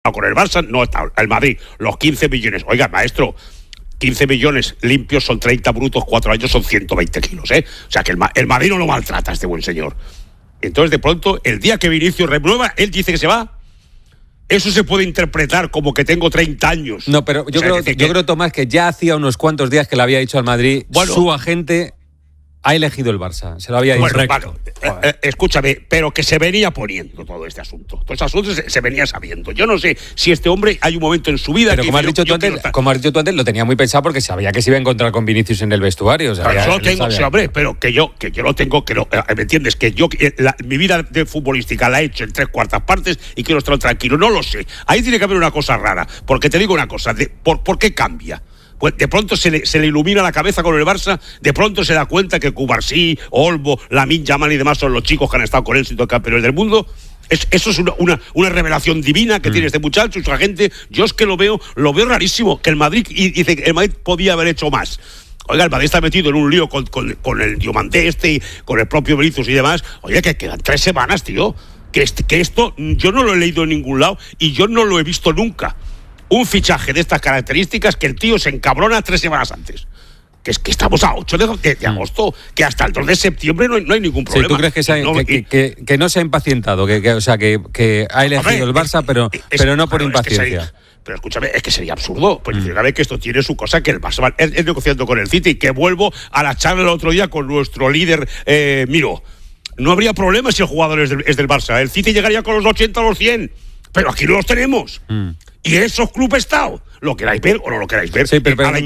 con el Barça, no está el Madrid, los 15 millones. Oiga, maestro, 15 millones limpios son 30 brutos, 4 años son 120 kilos, ¿eh? O sea que el Madrid no lo maltrata este buen señor. Entonces, de pronto, el día que Vinicius renueva, él dice que se va. Eso se puede interpretar como que tengo 30 años. No, pero yo creo, Tomás, que ya hacía unos cuantos días que le había dicho al Madrid, su agente ha elegido el Barça. Se lo había dicho. Bueno, escúchame, pero que se venía poniendo todo este asunto. Todos estos asuntos se venía sabiendo. Yo no sé si este hombre hay un momento en su vida... Pero como has dicho tú antes, lo tenía muy pensado porque sabía que se iba a encontrar con Vinicius en el vestuario. Pero yo lo tengo, sí, hombre, pero que yo lo tengo, que no, ¿me entiendes? Que yo mi vida de futbolística la he hecho en 3/4 partes y quiero estar tranquilo. No lo sé. Ahí tiene que haber una cosa rara. Porque te digo una cosa, ¿por qué cambia? Pues de pronto se le ilumina la cabeza con el Barça, de pronto se da cuenta que Cubarsí, Olmo, Lamine Yamal y demás son los chicos que han estado con él siendo campeones del mundo. Eso es una revelación divina que tiene este muchacho y su agente. Yo es que lo veo rarísimo, que el Madrid, y dice que el Madrid podía haber hecho más. Oiga, el Madrid está metido en un lío con el Diomandé y con el propio Vinicius y demás. Oye, que quedan 3 semanas, tío. Que esto yo no lo he leído en ningún lado y yo no lo he visto nunca. Un fichaje de estas características que el tío se encabrona 3 semanas antes. Que es que estamos a 8 de agosto, que hasta el 2 de septiembre no hay ningún problema. Sí, ¿tú crees que no se ha impacientado? Que ha elegido el Barça, pero no por impaciencia. Pero escúchame, es que sería absurdo. Pues decir, que esto tiene su cosa, que el Barça es negociando con el City, que vuelvo a la charla el otro día con nuestro líder, Miro. No habría problema si el jugador es del Barça. El City llegaría con los 80 o los 100. Pero aquí no los tenemos. Y esos clubes Estado, lo queráis ver o no lo queráis ver. Sí, pero a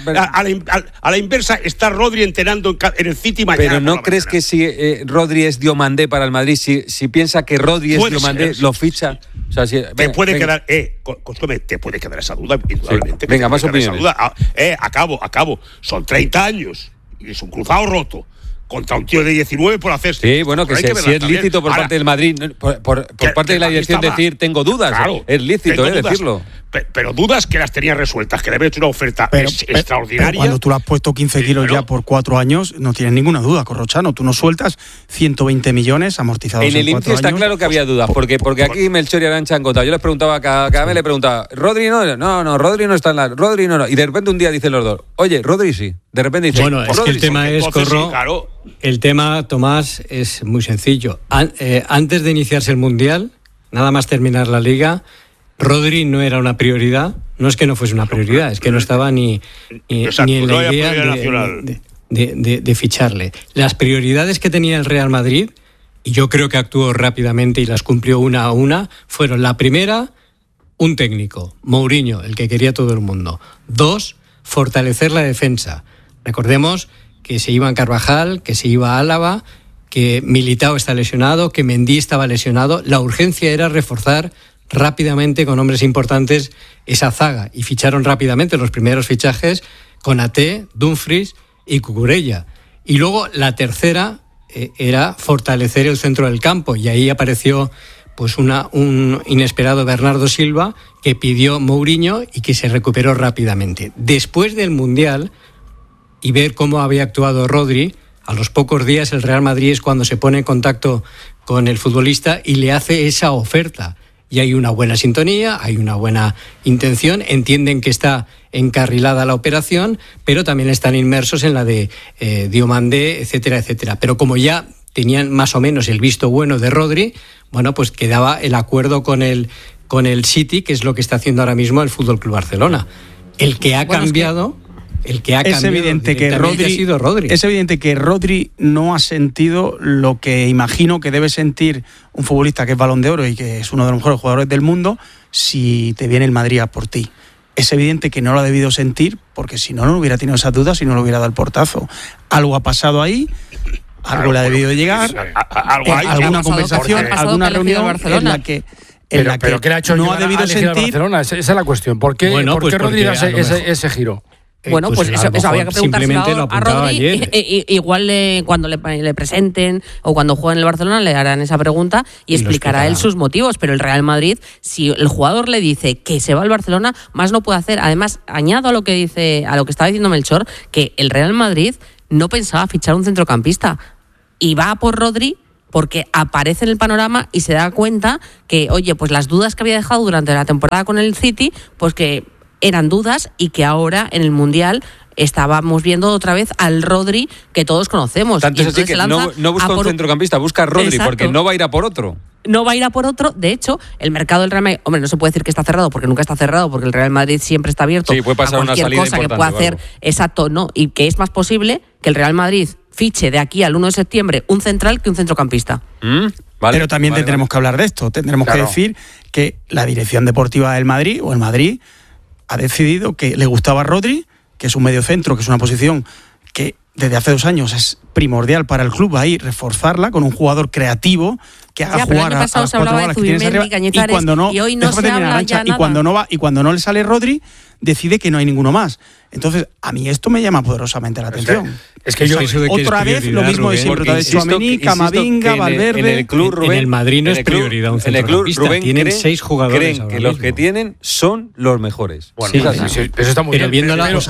la inversa está Rodri entrenando en el City mañana. Pero ¿no crees que si Rodri es Diomandé para el Madrid, si piensa que Rodri es Diomandé, lo ficha? O sea, te puede quedar esa duda, indudablemente. Sí. Venga, más opiniones. Acabo. Son 30 años y es un cruzado roto contra un tío de 19 por hacerse. Sí, bueno, que si es lícito por parte del Madrid, por parte de la dirección decir tengo dudas. Claro, es lícito decirlo. Pero dudas que las tenía resueltas, que le había hecho una oferta extraordinaria. Pero cuando tú le has puesto 15 kilos ya por 4 años, no tienes ninguna duda, Corrochano. Tú no sueltas 120 millones amortizados en 4 años. En el inicio está claro que había dudas, porque aquí Melchor y Arantxa han contado. Yo les preguntaba, cada vez le preguntaba, Rodri no, Rodri no está en la... Rodri no. Y de repente un día dicen los dos, oye, Rodri sí. De repente dicen... Bueno, es que el tema es, Corro... Sí, claro. El tema, Tomás, es muy sencillo. Antes de iniciarse el Mundial, nada más terminar la Liga... Rodri no era una prioridad, no es que no fuese una prioridad, es que no estaba ni en la idea de ficharle. Las prioridades que tenía el Real Madrid, y yo creo que actuó rápidamente y las cumplió una a una, fueron: la primera, un técnico, Mourinho, el que quería todo el mundo. 2, fortalecer la defensa. Recordemos que se iba Carvajal, que se iba Álava, que Militao está lesionado, que Mendy estaba lesionado. La urgencia era reforzar rápidamente con hombres importantes esa zaga, y ficharon rápidamente los primeros fichajes: Konaté, Dumfries y Cucurella. Y luego la tercera era fortalecer el centro del campo, y ahí apareció pues un inesperado Bernardo Silva que pidió Mourinho y que se recuperó rápidamente. Después del Mundial y ver cómo había actuado Rodri, a los pocos días el Real Madrid es cuando se pone en contacto con el futbolista y le hace esa oferta. Y hay una buena sintonía, hay una buena intención, entienden que está encarrilada la operación, pero también están inmersos en la de Diomandé, etcétera, etcétera. Pero como ya tenían más o menos el visto bueno de Rodri, bueno, pues quedaba el acuerdo con el City, que es lo que está haciendo ahora mismo el Fútbol Club Barcelona. El que ha cambiado... Es evidente que Rodri no ha sentido lo que imagino que debe sentir un futbolista que es Balón de Oro y que es uno de los mejores jugadores del mundo si te viene el Madrid a por ti. Es evidente que no lo ha debido sentir, porque si no hubiera tenido esas dudas y no le hubiera dado el portazo. Algo ha pasado ahí, algo le ha debido llegar, alguna conversación, alguna reunión en la que... Pero ¿qué le ha hecho no ha debido sentir Barcelona? Esa es la cuestión. ¿Por qué Rodri da ese giro? Bueno, pues eso había que preguntárselo a Rodri. Igual cuando le presenten o cuando juegue en el Barcelona le harán esa pregunta y explicará él sus motivos. Pero el Real Madrid, si el jugador le dice que se va al Barcelona, más no puede hacer. Además, añado a lo que estaba diciendo Melchor, que el Real Madrid no pensaba fichar un centrocampista y va por Rodri porque aparece en el panorama y se da cuenta que, oye, pues las dudas que había dejado durante la temporada con el City, pues que eran dudas y que ahora en el Mundial estábamos viendo otra vez al Rodri que todos conocemos. Tanto es así que no busca un centrocampista, busca a Rodri. Exacto. Porque no va a ir a por otro. No va a ir a por otro. De hecho, el mercado del Real Madrid, hombre, no se puede decir que está cerrado porque nunca está cerrado, porque el Real Madrid siempre está abierto puede pasar a cualquier cosa que pueda hacer. Exacto, no. Y que es más posible que el Real Madrid fiche de aquí al 1 de septiembre un central que un centrocampista. Vale, pero también tendremos que hablar de esto. Tendremos que decir que la dirección deportiva del Madrid o el Madrid ha decidido que le gustaba a Rodri, que es un mediocentro, que es una posición que desde hace 2 años es primordial para el club, ahí reforzarla con un jugador creativo que haga jugar a las 4 bolas que tienes arriba, y cuando no, y hoy no se habla ya y cuando no le sale Rodri, decide que no hay ninguno más. Entonces, a mí esto me llama poderosamente la atención. Es que yo otra vez lo mismo de siempre. Otra vez Tchouaméni, Camavinga, Valverde. En el club, Rubén, en el Madrid no es prioridad un centrocampista. Tienen 6 jugadores. Creen que los que tienen son los mejores. Bueno, eso está muy bien. Viendo las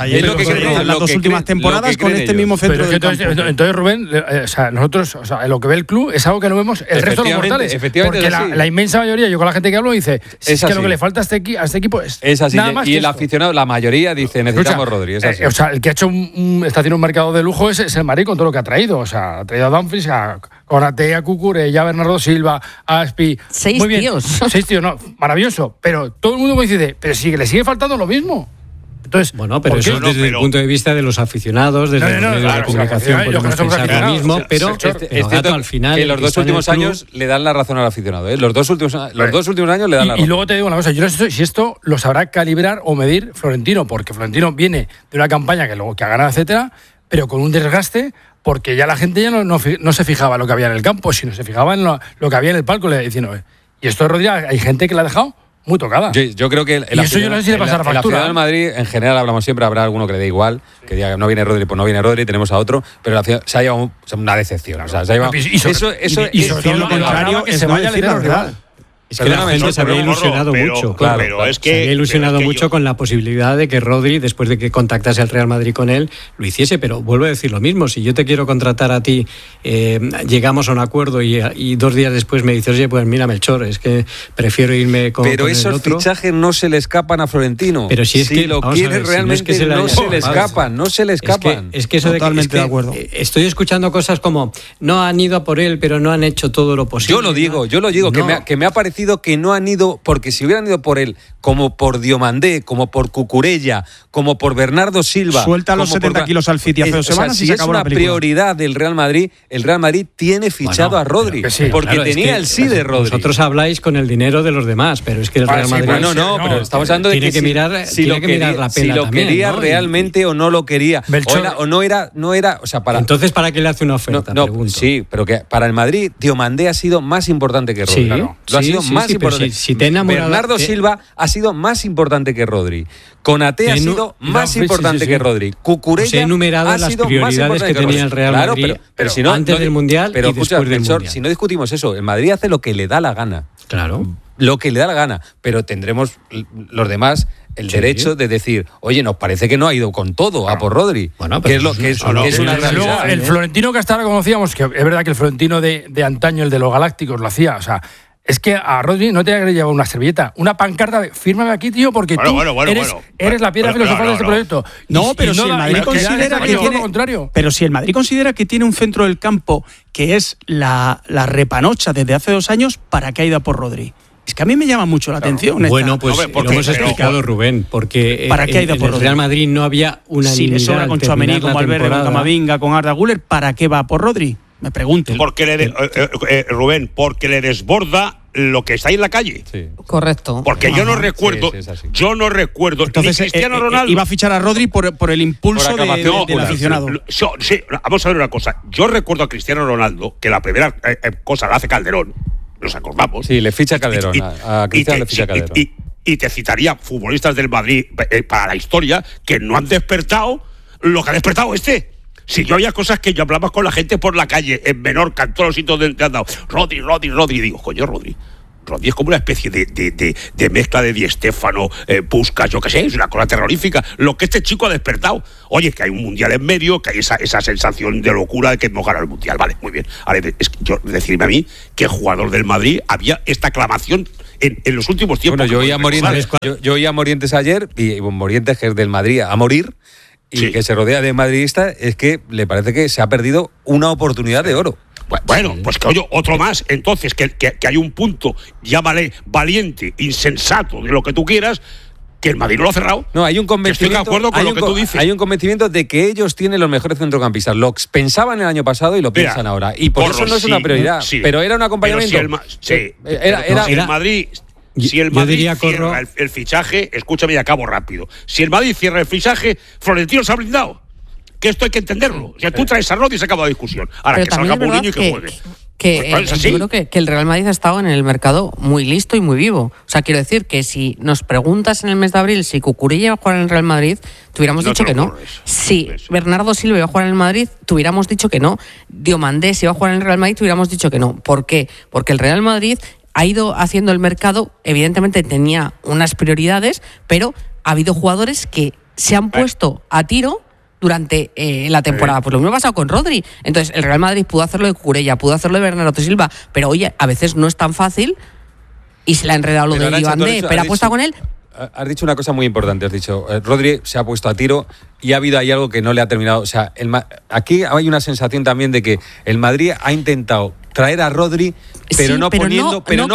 dos últimas temporadas con este mismo centro del campo. Entonces, Rubén, nosotros, lo que ve el club es algo que no vemos el resto de los mortales. Porque la inmensa mayoría, yo con la gente que hablo, dice es que lo que le falta a este equipo es así. nada más. Y el aficionado, la mayoría dice necesitamos Rodri. El que ha hecho está haciendo un mercado de lujo es el Madrid con todo lo que ha traído. O sea, ha traído a Dumfries, a Konaté, a Cucurella, a Bernardo Silva, a Aspi. 6 muy bien. tíos. 6 tíos, no, maravilloso. Pero todo el mundo coincide, pero sí que le sigue faltando lo mismo. Entonces, bueno, pero eso es desde el punto de vista de los aficionados, desde los medios de comunicación, podemos pensar lo mismo, pero es cierto al final que los 2 últimos años le dan la razón al aficionado. Los dos últimos años le dan la razón. Y luego te digo una cosa, yo no sé si esto lo sabrá calibrar o medir Florentino, porque Florentino viene de una campaña que ha ganado, etcétera, pero con un desgaste, porque ya la gente ya no se fijaba en lo que había en el campo, sino se fijaba en lo que había en el palco, diciendo, y esto de Rodri, hay gente que la ha dejado muy tocada. Yo creo que y eso yo no sé si le pasa la factura. El aficionado del Madrid, en general, hablamos siempre, habrá alguno que le dé igual, que diga no viene Rodri, pues no viene Rodri, tenemos a otro, pero se ha llevado una decepción. O sea, se ha llevado, y sobre todo lo contrario, que se vaya a decir la verdad. Es que la gente se había ilusionado mucho. Pero es que se había ilusionado mucho con la posibilidad de que Rodri, después de que contactase al Real Madrid con él, lo hiciese. Pero vuelvo a decir lo mismo. Si yo te quiero contratar a ti, llegamos a un acuerdo y 2 días después me dices, oye, pues mira, Melchor, es que prefiero irme con el otro. Pero esos fichajes no se le escapan a Florentino. Pero si es que lo quiere realmente, no se le escapan. No se le escapan. Es que eso totalmente de acuerdo. Estoy escuchando cosas como, no han ido a por él, pero no han hecho todo lo posible. Yo lo digo, que me ha parecido que no han ido, porque si hubieran ido por él, como por Diomandé, como por Cucurella, como por Bernardo Silva, suelta los 70 kilos al City hace 2 semanas, si y se es acabó una la película. Prioridad del Real Madrid, el Real Madrid tiene fichado a Rodri, porque tenía el sí de Rodri. Vosotros habláis con el dinero de los demás, pero es que el Real Madrid pero estamos hablando de que mirar la pena si lo también, quería realmente o no lo quería, o no era, o sea, entonces ¿para qué le hace una oferta? Sí, pero que para el Madrid Diomandé ha sido más importante que Rodri. Lo ha sido más importante. Si te enamoras, Bernardo Silva ha sido más importante que Rodri. Konaté ha sido más importante que Rodri. Cucurella he enumerado las prioridades que tenía el Real Madrid pero si no, antes del Mundial y después del Mundial. Si no discutimos eso, el Madrid hace lo que le da la gana. Claro. Lo que le da la gana. Pero tendremos los demás el derecho de decir, oye, nos parece que no ha ido con todo a por Rodri. Bueno, que es lo que es una realidad. Luego, el Florentino que hasta ahora conocíamos, que es verdad que el Florentino de antaño, el de los Galácticos, lo hacía, o sea, es que a Rodri no tenía que llevar una servilleta, una pancarta de fírmame aquí, tío, porque eres la piedra filosofal de este proyecto. No, pero si el Madrid considera que tiene contrario. Pero si el Madrid considera que tiene un centro del campo que es la repanocha desde hace 2 años, ¿para qué ha ido a por Rodri? Es que a mí me llama mucho la atención. Bueno, pues lo hemos explicado, Rubén, porque ¿para qué ha ido por el Real Madrid no había una si le sobra con Tchouaméni, con Valverde, con Camavinga, con Arda Güler, ¿para qué va por Rodri? Me pregunto. Rubén, porque le desborda lo que está ahí en la calle. Sí. Correcto. Porque yo no recuerdo, entonces, ni Cristiano Ronaldo iba a fichar a Rodri por el impulso del aficionado. Sí, vamos a ver una cosa. Yo recuerdo a Cristiano Ronaldo que la primera cosa la hace Calderón. Nos acordamos. Sí, le ficha Calderón. A Cristiano le ficha Calderón. Y te citaría futbolistas del Madrid para la historia que no han despertado lo que ha despertado este. Si yo había cosas que yo hablaba con la gente por la calle, en Menorca, en todos los sitios donde han dado, Rodri, digo, coño, Rodri. Rodri es como una especie de mezcla de Di Stéfano, Puskás, yo qué sé, es una cosa terrorífica. Lo que este chico ha despertado. Oye, que hay un mundial en medio, que hay esa sensación de locura de que hemos ganado el mundial. Vale, muy bien. Ahora, decirme a mí que jugador del Madrid había esta aclamación en los últimos tiempos. Bueno, yo oí a Morientes ayer, y Morientes, que es del Madrid a morir, y que se rodea de madridistas, es que le parece que se ha perdido una oportunidad de oro. Bueno, pues que oye, otro más. Entonces, que hay un punto, llámale valiente, insensato, de lo que tú quieras, que el Madrid no lo ha cerrado. No, hay un convencimiento. Estoy de acuerdo con lo que tú dices. Hay un convencimiento de que ellos tienen los mejores centrocampistas. Lo pensaban el año pasado y lo piensan ahora. Y por eso no es una prioridad. Sí, pero era un acompañamiento. Si el Madrid. Si el Madrid cierra el fichaje, escúchame y acabo rápido. Si el Madrid cierra el fichaje, Florentino se ha blindado. Que esto hay que entenderlo. O sea, tú traes a Rodri y se acaba la discusión. Ahora, pero que salga Mourinho y que juegue. Yo creo que el Real Madrid ha estado en el mercado muy listo y muy vivo. O sea, quiero decir que si nos preguntas en el mes de abril si Cucurella iba a jugar en el Real Madrid, te hubiéramos dicho que no. Si Bernardo Silva iba a jugar en el Madrid, te hubiéramos dicho que no. Diomandé si iba a jugar en el Real Madrid, te hubiéramos dicho que no. ¿Por qué? Porque el Real Madrid ha ido haciendo el mercado, evidentemente tenía unas prioridades, pero ha habido jugadores que se han puesto a tiro durante la temporada. Pues lo mismo ha pasado con Rodri. Entonces, el Real Madrid pudo hacerlo de Cucurella, pudo hacerlo de Bernardo Silva, pero oye, a veces no es tan fácil y se le ha enredado lo de Diomandé, pero apuesta con él. Has dicho una cosa muy importante, has dicho, Rodri se ha puesto a tiro y ha habido ahí algo que no le ha terminado. O sea, aquí hay una sensación también de que el Madrid ha intentado traer a Rodri, pero no poniendo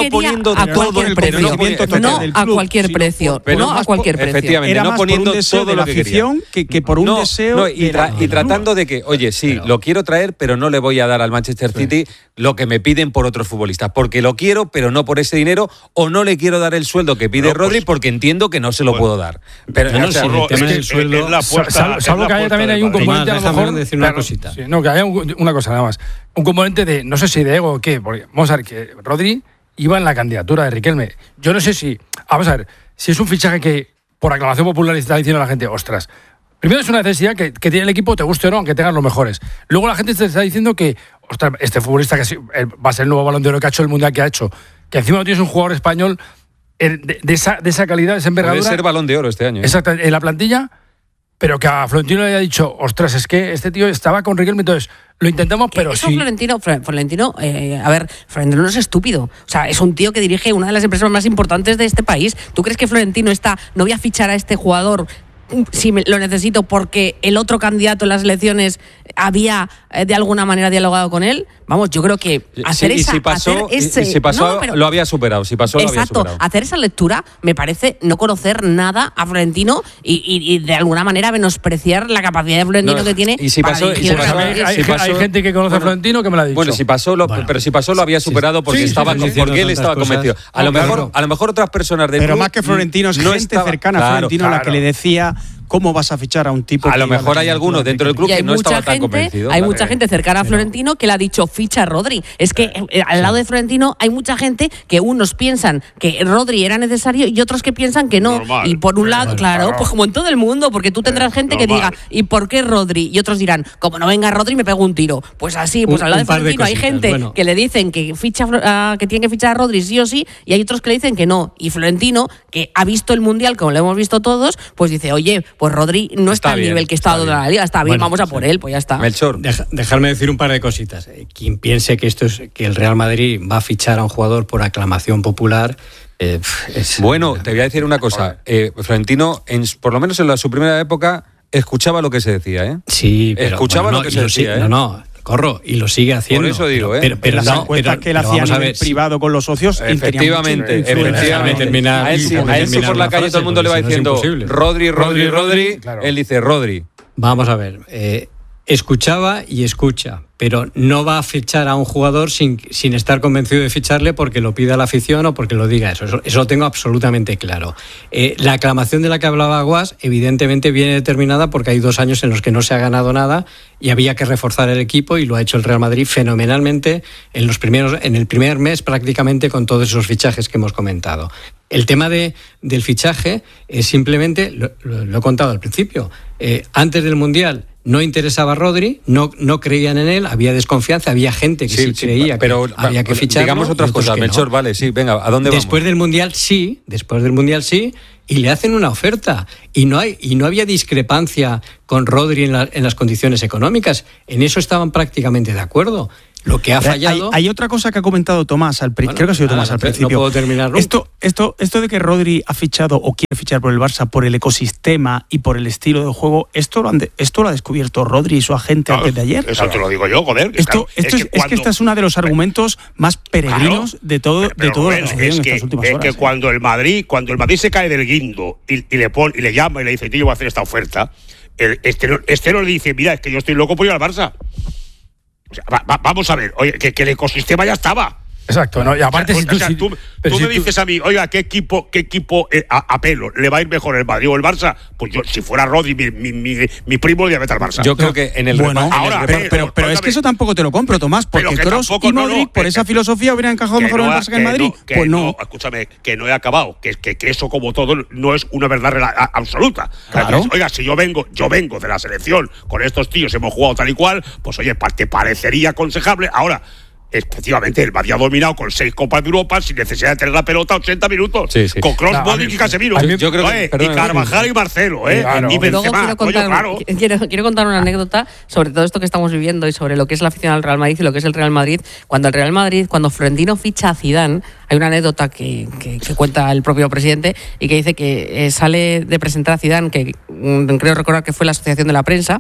a cualquier precio. No a cualquier precio. No a cualquier precio. Efectivamente, era no más poniendo por un deseo todo de lo la afición que por un deseo. Y tratando de que, oye, sí, lo quiero traer, pero no le voy a dar al Manchester City lo que me piden por otros futbolistas. Porque lo quiero, pero no por ese dinero, o no le quiero dar el sueldo que pide Rodri porque entiendo que no se lo puedo dar. Pero el tema del sueldo. Salvo que haya también hay un componente, a lo mejor. Decir una cosita. No, que haya una cosa nada más. Un componente de, no sé si de ego o qué, porque vamos a ver que Rodri iba en la candidatura de Riquelme. Yo no sé si, vamos a ver, si es un fichaje que por aclamación popular está diciendo la gente, ostras, primero es una necesidad que tiene el equipo, te guste o no, aunque tengan los mejores. Luego la gente te está diciendo que, ostras, este futbolista que va a ser el nuevo Balón de Oro que ha hecho, el Mundial que ha hecho, que encima no tienes un jugador español de esa calidad, de esa envergadura. Puede ser Balón de Oro este año. Exacto, en la plantilla, pero que a Florentino le haya dicho, ostras, es que este tío estaba con Riquelme, entonces lo intentamos, pero eso sí. Florentino, Florentino no es estúpido. O sea, es un tío que dirige una de las empresas más importantes de este país. ¿Tú crees que Florentino no voy a fichar a este jugador si lo necesito porque el otro candidato en las elecciones había de alguna manera dialogado con él? Vamos, yo creo que si pasó, lo había superado. Si pasó, exacto, lo había superado. Hacer esa lectura me parece no conocer nada a Florentino y de alguna manera menospreciar la capacidad de Florentino que tiene. Y si pasó, hay gente que conoce a Florentino que me lo ha dicho. Bueno, pero si pasó lo había superado porque él estaba convencido. A lo mejor otras personas del pero club, más que Florentino es gente cercana a Florentino la que le decía ¿cómo vas a fichar a un tipo? A lo mejor hay algunos dentro del club que no estaba tan convencido. Hay mucha gente cercana a Florentino que le ha dicho ficha a Rodri. Es que al lado de Florentino hay mucha gente que unos piensan que Rodri era necesario y otros que piensan que no. Normal. Y por un lado, claro, pues como en todo el mundo, porque tú tendrás gente que diga ¿y por qué Rodri? Y otros dirán, como no venga Rodri me pego un tiro. Pues así, pues al lado de Florentino hay gente que le dicen que que tiene que fichar a Rodri sí o sí, y hay otros que le dicen que no. Y Florentino, que ha visto el Mundial como lo hemos visto todos, pues dice, oye, pues Rodri no está al nivel que está de la liga, está bien, vamos a por él, pues ya está. Melchor, dejarme decir un par de cositas. Quien piense que que el Real Madrid va a fichar a un jugador por aclamación popular. Bueno, te voy a decir una cosa. Florentino, por lo menos en su primera época, escuchaba lo que se decía, ¿eh? Sí, pero escuchaba lo que se decía, ¿eh? Corro, y lo sigue haciendo. Por eso digo, pero las encuestas que él hacía a nivel privado con los socios. Efectivamente. A él si por la calle todo el mundo le va diciendo Rodri, claro. Él dice Rodri. Vamos a ver, escuchaba y escucha, pero no va a fichar a un jugador sin estar convencido de ficharle porque lo pida la afición o porque lo diga eso lo tengo absolutamente claro. La aclamación de la que hablaba Guas evidentemente viene determinada porque hay 2 años en los que no se ha ganado nada y había que reforzar el equipo, y lo ha hecho el Real Madrid fenomenalmente en el primer mes prácticamente, con todos esos fichajes que hemos comentado. El tema del fichaje es simplemente, lo he contado al principio, antes del Mundial no interesaba a Rodri, no creían en él, había desconfianza, había gente que sí creía pero que había que ficharlo. Digamos otras cosas, Melchor, vale, sí, venga, ¿a dónde vamos? Después del Mundial sí, y le hacen una oferta. Y no había discrepancia con Rodri en las condiciones económicas. En eso estaban prácticamente de acuerdo. Lo que ha fallado... Hay otra cosa que ha comentado Tomás, creo que ha sido Tomás al principio. No puedo terminar nunca. Esto de que Rodri ha fichado o quiere fichar por el Barça por el ecosistema y por el estilo de juego, esto lo ha descubierto Rodri y su agente antes de ayer. Eso te lo digo yo, joder. Es que este es uno de los argumentos más peregrinos de todo lo que sucedió en estas últimas horas. Es que cuando el Madrid se cae del guindo y le llama y le dice, tío, yo voy a hacer esta oferta, este no le dice, mira, es que yo estoy loco por ir al Barça. O sea, vamos a ver, oye, que el ecosistema ya estaba. Exacto, ¿no? Y aparte, tú me dices a mí, oiga, ¿qué equipo a pelo le va a ir mejor, el Madrid o el Barça? Pues yo, si fuera Rodri, mi primo, le iba a meter al Barça. Yo creo que en el pero es que eso tampoco te lo compro, Tomás, porque Kroos y Modric, por esa filosofía, hubieran encajado mejor en el Barça que en Madrid. Pues no. Escúchame, que no he acabado, que eso, como todo, no es una verdad absoluta. Claro. Oiga, si yo vengo de la selección, con estos tíos hemos jugado tal y cual, pues oye, te parecería aconsejable. Ahora, efectivamente, el Madrid ha dominado con 6 Copas de Europa sin necesidad de tener la pelota 80 minutos. Sí. Con Kroos, Modric y Casemiro. Yo creo que, y Carvajal y Marcelo. Claro. Y Benzema. Quiero contar una anécdota sobre todo esto que estamos viviendo y sobre lo que es la afición al Real Madrid y lo que es el Real Madrid. Cuando Florentino ficha a Zidane, hay una anécdota que cuenta el propio presidente y que dice que sale de presentar a Zidane, que creo recordar que fue la Asociación de la Prensa,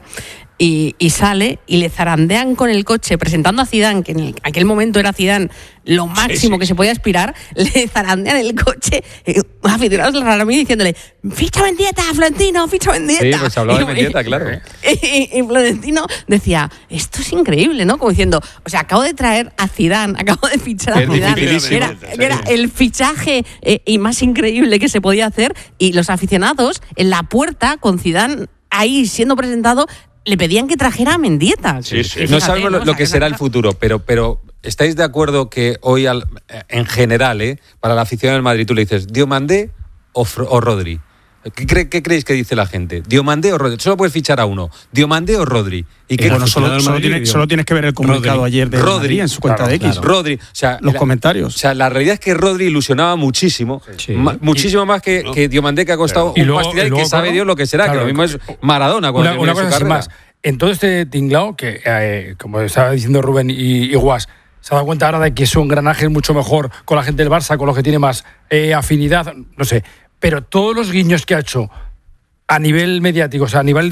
y sale y le zarandean con el coche presentando a Zidane, que en aquel momento era Zidane lo máximo que se podía aspirar, le zarandean el coche aficionados del Real Madrid diciéndole, ficha Mendieta, Florentino, ficha Mendieta. Sí, pues hablaba de Mendieta, claro. Y Florentino decía, esto es increíble, ¿no? Como diciendo, o sea, acabo de traer a Zidane, acabo de fichar a Zidane. Era el fichaje y más increíble que se podía hacer, y los aficionados en la puerta con Zidane ahí siendo presentado le pedían que trajera a Mendieta. Sí. No sabemos lo que será el futuro, pero ¿estáis de acuerdo que hoy, en general, para la afición del Madrid, tú le dices Diomandé o Rodri? ¿Qué creéis que dice la gente? ¿Diomandé o Rodri? Solo puedes fichar a uno. ¿Diomandé o Rodri? Y que solo tienes que ver el comunicado ayer de Rodri en su cuenta de X. Claro. Rodri, o sea, los comentarios. O sea, la realidad es que Rodri ilusionaba muchísimo, muchísimo más que Diomandé, que ha costado un pastillal, que sabe Dios lo que será, que lo mismo es Maradona cuando una cosa sin más. En todo este tinglao, que como estaba diciendo Rubén y Guas, se ha dado cuenta ahora de que es un engranaje mucho mejor con la gente del Barça, con los que tiene más afinidad, no sé. Pero todos los guiños que ha hecho a nivel mediático, o sea, a nivel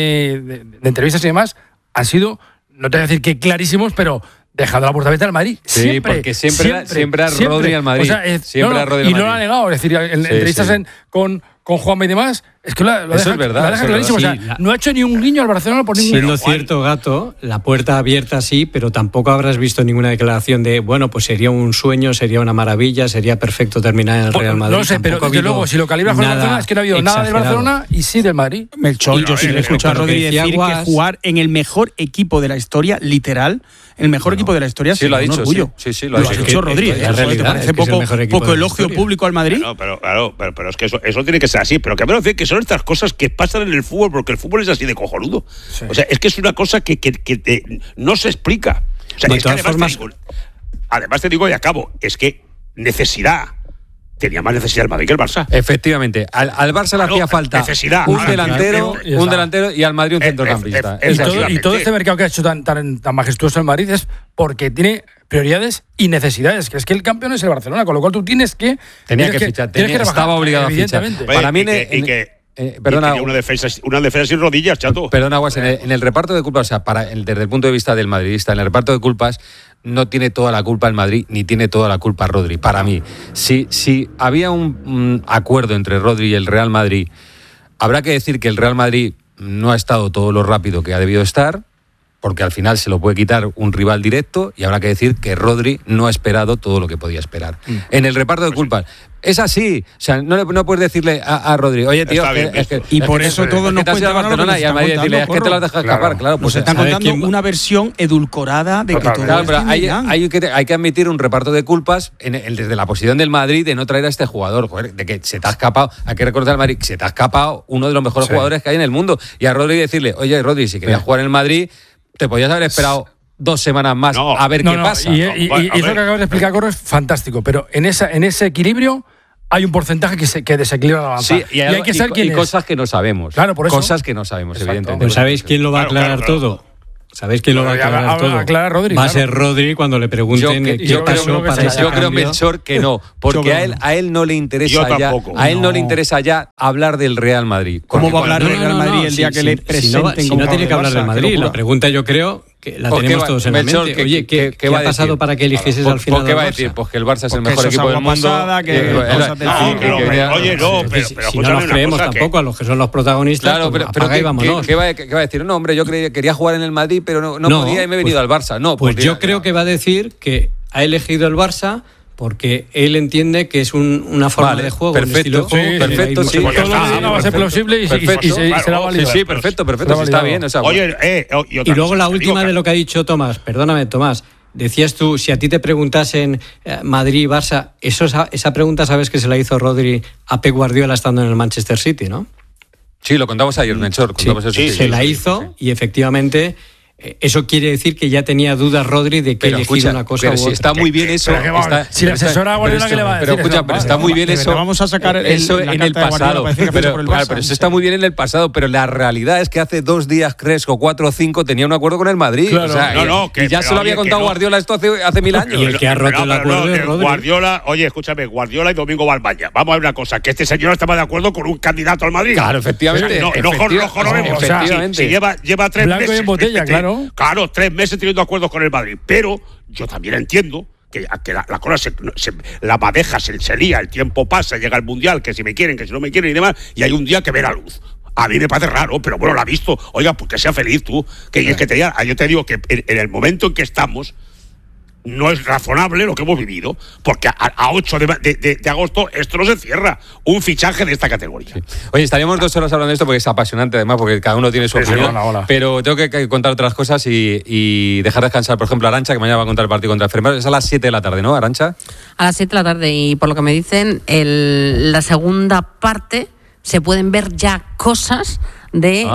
de entrevistas y demás, han sido, no te voy a decir que clarísimos, pero dejando la puerta abierta al Madrid. Sí, porque siempre a Rodri al Madrid. O sea, a Rodri y no lo ha negado. Es decir, en entrevistas con Juanma y demás, es que lo deja clarísimo. Sí, o sea, no ha hecho ni un guiño al Barcelona por ningún... Siendo cierto, Gato, la puerta abierta sí, pero tampoco habrás visto ninguna declaración de, bueno, pues sería un sueño, sería una maravilla, sería perfecto terminar en el Real Madrid. No sé, pero desde luego, si lo calibras con el Barcelona, es que no ha habido nada del Barcelona y sí del Madrid. Melchor, yo sí le he escuchado a Rodri decir que jugar en el mejor equipo de la historia, literal, el mejor equipo de la historia, sí lo ha dicho, orgullo. Sí, lo ha dicho Rodri. ¿Te parece poco elogio público al Madrid? No, pero es que eso tiene que ser así. Pero que me parece que son estas cosas que pasan en el fútbol, porque el fútbol es así de cojonudo. Sí. O sea, es que es una cosa que no se explica. O sea, es que además te digo y acabo, es que tenía más necesidad el Madrid que el Barça. Efectivamente, al Barça le hacía falta un delantero y al Madrid un centrocampista. Y todo este mercado que ha hecho tan majestuoso el Madrid es porque tiene prioridades y necesidades, que es que el campeón es el Barcelona, con lo cual tú tienes que fichar, estaba obligado a fichar. Para mí perdona, una defensa sin rodillas, chato. Perdona, Guas, en el reparto de culpas, o sea, desde el punto de vista del madridista, en el reparto de culpas no tiene toda la culpa el Madrid ni tiene toda la culpa Rodri. Para mí, si había un acuerdo entre Rodri y el Real Madrid, habrá que decir que el Real Madrid no ha estado todo lo rápido que ha debido estar, porque al final se lo puede quitar un rival directo y habrá que decir que Rodri no ha esperado todo lo que podía esperar. En el reparto de culpas. Es así, o sea, no puedes decirle a Rodri, oye tío, y por eso todos nos cuentan Barcelona y a Madrid decirle, es que te lo has dejado escapar, claro, pues se están contando una versión edulcorada de que todo claro, pero hay que admitir un reparto de culpas desde la posición del Madrid de no traer a este jugador, joder, de que se te ha escapado, hay que recordar al Madrid, que se te ha escapado uno de los mejores jugadores que hay en el mundo, y a Rodri decirle, oye Rodri, si querías jugar en el Madrid, te podías haber esperado 2 semanas más a ver qué pasa. Y eso que acabas de explicar, Corro, es fantástico, pero en ese equilibrio hay un porcentaje que desequilibra la balanza. Sí, y hay que saber quién es. Cosas que no sabemos. Claro, por eso. Cosas que no sabemos, evidentemente. Pero ¿sabéis quién lo va a aclarar todo? ¿Sabéis quién lo va a aclarar todo? Rodri, va a ser Rodri cuando le pregunten qué pasó para ese cambio. Yo creo, Melchor, que no, porque a él no le interesa no le interesa ya hablar del Real Madrid. ¿Cómo va a hablar del Real Madrid el día que le presenten? Si no tiene que hablar del Madrid, la pregunta yo creo que la tenemos todos en la mente. Oye, ¿qué ha pasado para que eligieses al final? ¿Qué va a decir? Pues que el Barça es el mejor equipo del mundo. Oye, no, pero si no nos creemos tampoco a los que son los protagonistas, apaga y vámonos. ¿Qué va a decir? No, hombre, yo quería jugar en el Madrid, pero no podía y me he venido al Barça. No, pues yo creo que va a decir que ha elegido el Barça porque él entiende que es una forma de juego, perfecto, un estilo de juego. Perfecto, sí. Todo va a ser plausible y será válido. Sí, perfecto, está bien. Oye, y luego la última de lo que ha dicho Tomás, perdóname, Tomás. Decías tú, si a ti te preguntasen Madrid y Barça, esa pregunta sabes que se la hizo Rodri a Pep Guardiola estando en el Manchester City, ¿no? Sí, lo contamos ayer, Melchor. Se la hizo y efectivamente... Eso quiere decir que ya tenía dudas Rodri de que elegir una cosa pero u otra. Si está muy bien eso. Si le asesora a Guardiola, ¿qué le va a decir? Pero está muy bien eso. Vamos a sacar eso en el pasado. Pero eso está muy bien en el pasado. Pero la realidad es que hace 2 días, 3 o 4 o 5 tenía un acuerdo con el Madrid. Claro. Y ya se lo había contado Guardiola esto hace 1000 años. Y el que ha roto el acuerdo es Rodri. Guardiola, oye, escúchame, Guardiola y Domingo Balbaña. Vamos a ver una cosa, que este señor estaba de acuerdo con un candidato al Madrid. Claro, efectivamente. No jorobemos. Si lleva 3 meses. Blanco y en botella, claro. Claro, 3 meses teniendo acuerdos con el Madrid, pero yo también entiendo que la cosa la madeja se lía, el tiempo pasa, llega el Mundial, que si me quieren, que si no me quieren y demás, y hay un día que ve la luz. A mí me parece raro, pero bueno, la ha visto. Oiga, pues que sea feliz tú. Yo te digo que en el momento en que estamos, no es razonable lo que hemos vivido, porque a 8 de agosto esto no se cierra. Un fichaje de esta categoría. Sí. Oye, estaríamos 2 horas hablando de esto porque es apasionante además, porque cada uno tiene su opinión. Pero tengo que contar otras cosas y dejar descansar, por ejemplo, a Arantxa, que mañana va a contar el partido contra el Fenerbahce. Es a las 7 de la tarde, ¿no, Arantxa? A las 7 de la tarde, y por lo que me dicen, la segunda parte se pueden ver ya cosas de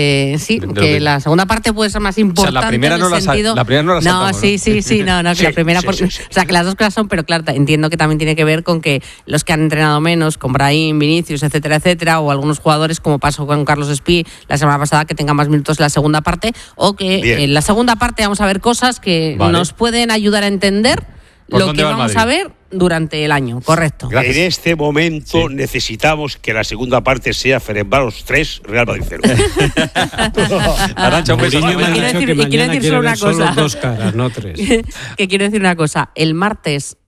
que la segunda parte puede ser más importante. O sea, la primera no la saltamos, no, sí, que la primera, o sea, que las dos cosas son, pero claro, entiendo que también tiene que ver con que los que han entrenado menos, con Brahim, Vinicius, etcétera, o algunos jugadores, como pasó con Carlos Espí la semana pasada, que tengan más minutos en la segunda parte, o que en la segunda parte vamos a ver cosas que nos pueden ayudar a entender lo que vamos a ver durante el año, correcto. Gracias. En este momento necesitamos que la segunda parte sea Fenerbahce 3, Real Madrid 0. Arantxa, un beso. Quiero decir solo una cosa. Solo 2 caras, no 3. Que quiero decir una cosa. El martes